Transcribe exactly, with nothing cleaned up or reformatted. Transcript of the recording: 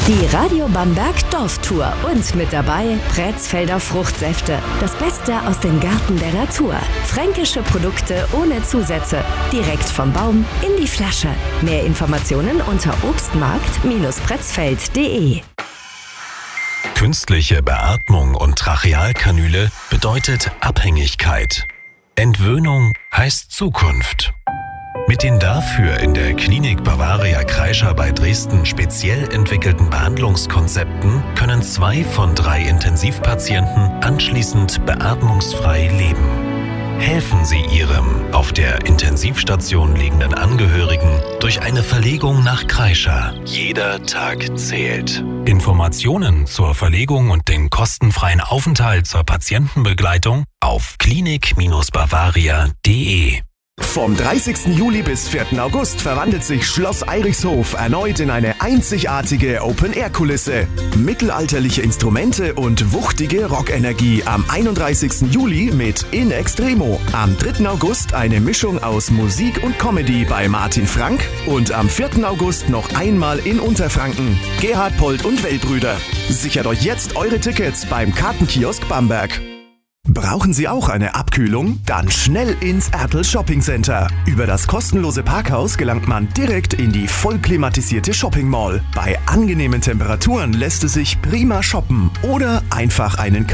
Die Radio Bamberg Dorftour und mit dabei Prätzfelder Fruchtsäfte. Das Beste aus dem Garten der Natur. Fränkische Produkte ohne Zusätze. Direkt vom Baum in die Flasche. Mehr Informationen unter obstmarkt pretzfeld punkt de. Künstliche Beatmung und Trachealkanüle bedeutet Abhängigkeit. Entwöhnung heißt Zukunft. Mit den dafür in der Klinik Bavaria Kreischer bei Dresden speziell entwickelten Behandlungskonzepten können zwei von drei Intensivpatienten anschließend beatmungsfrei leben. Helfen Sie Ihrem auf der Intensivstation liegenden Angehörigen durch eine Verlegung nach Kreischer. Jeder Tag zählt. Informationen zur Verlegung und den kostenfreien Aufenthalt zur Patientenbegleitung auf klinik Bavaria punkt de. Vom dreißigsten Juli bis vierten August verwandelt sich Schloss Eirichshof erneut in eine einzigartige Open-Air-Kulisse. Mittelalterliche Instrumente und wuchtige Rockenergie am einunddreißigsten Juli mit In Extremo. Am dritten August eine Mischung aus Musik und Comedy bei Martin Frank und am vierten August noch einmal in Unterfranken. Gerhard Polt und Wellbrüder. Sichert euch jetzt eure Tickets beim Kartenkiosk Bamberg. Brauchen Sie auch eine Abkühlung? Dann schnell ins Ertl Shopping Center. Über das kostenlose Parkhaus gelangt man direkt in die voll klimatisierte Shopping Mall. Bei angenehmen Temperaturen lässt es sich prima shoppen oder einfach einen